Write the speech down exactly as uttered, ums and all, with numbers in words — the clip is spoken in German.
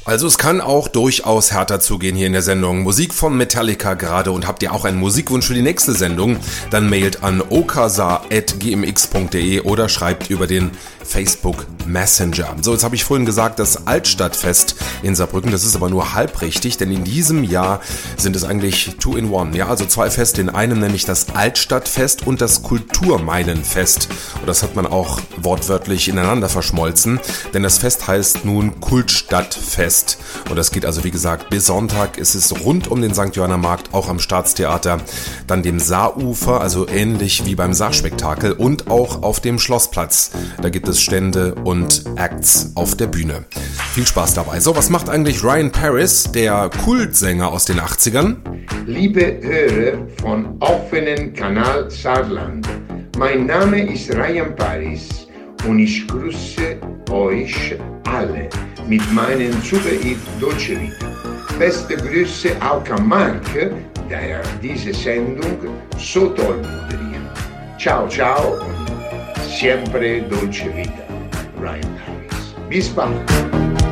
Also es kann auch durchaus härter zugehen hier in der Sendung. Musik von Metallica gerade, und habt ihr auch einen Musikwunsch für die nächste Sendung? Dann mailt an okasa at g m x punkt d e oder schreibt über den Facebook Messenger. So, jetzt habe ich vorhin gesagt, das Altstadtfest in Saarbrücken, das ist aber nur halb richtig, denn in diesem Jahr sind es eigentlich two in one. Ja, also zwei Feste in einem, nämlich das Altstadtfest und das Kulturmeilenfest. Und das hat man auch wortwörtlich ineinander verschmolzen, denn das Fest heißt nun Kultstadtfest. Und das geht also, wie gesagt, bis Sonntag. Es ist rund um den Sankt Johanner Markt, auch am Staatstheater, dann dem Saarufer, also ähnlich wie beim Saarspektakel, und auch auf dem Schlossplatz. Da gibt es Stände und Acts auf der Bühne. Viel Spaß dabei. So, was macht eigentlich Ryan Paris, der Kultsänger aus den achtzigern? Liebe Hörer von offenen Kanal Saarland, mein Name ist Ryan Paris und ich grüße euch alle mit meinem Super-Hit Dolce Vita. Beste Grüße auch an Mark, der diese Sendung so toll moderiert. Ciao, ciao und sempre Dolce Vita. Ryan Paris. Bis bald.